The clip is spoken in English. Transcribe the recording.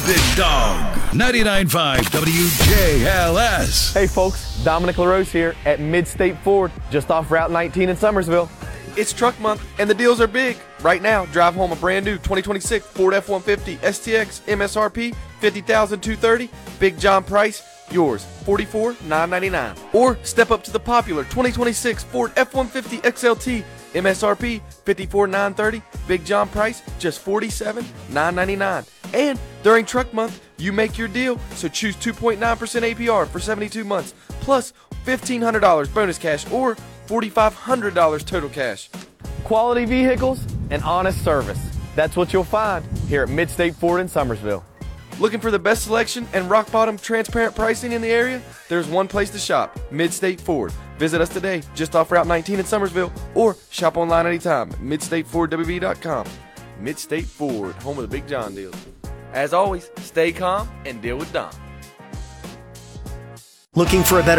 Big Dog. 99.5 WJLS. Hey folks, Dominic LaRose here at Mid-State Ford, just off Route 19 in Summersville. It's truck month and the deals are big. Right now, drive home a brand new 2026 Ford F-150 STX MSRP $50,230. Big John price, yours $44,999. Or step up to the popular 2026 Ford F-150 XLT MSRP $54,930. Big John price, just $47,999. And during truck month, you make your deal, so choose 2.9% APR for 72 months, plus $1,500 bonus cash or $4,500 total cash. Quality vehicles and honest service. That's what you'll find here at Mid-State Ford in Summersville. Looking for the best selection and rock-bottom transparent pricing in the area? There's one place to shop, Mid-State Ford. Visit us today, just off Route 19 in Summersville, or shop online anytime at midstatefordwv.com. Mid-State Ford, home of the Big John deals. As always, stay calm and deal with Dom. Looking for a better